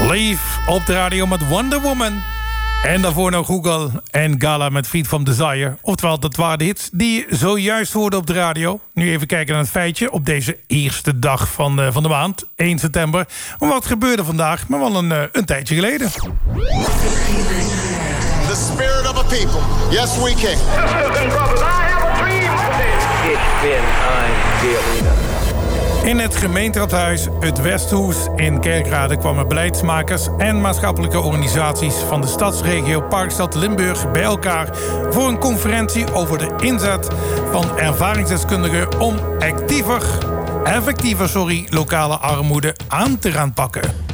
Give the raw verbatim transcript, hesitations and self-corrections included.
Leave op de radio met Wonder Woman. En daarvoor nog Google en Gala met Feed from Desire. Oftewel, dat waren de hits die zojuist hoorden op de radio. Nu even kijken naar het feitje op deze eerste dag van, uh, van de maand, één september. Maar wat gebeurde vandaag, maar wel een, uh, een tijdje geleden. The spirit of a people. Yes, we can. Sisters and brothers, I have a dream for this. Ich bin ein Berliner. In het gemeenteraadhuis Het Westhoes in Kerkrade kwamen beleidsmakers en maatschappelijke organisaties van de stadsregio Parkstad Limburg bij elkaar voor een conferentie over de inzet van ervaringsdeskundigen om actiever, effectiever sorry, lokale armoede aan te gaan pakken.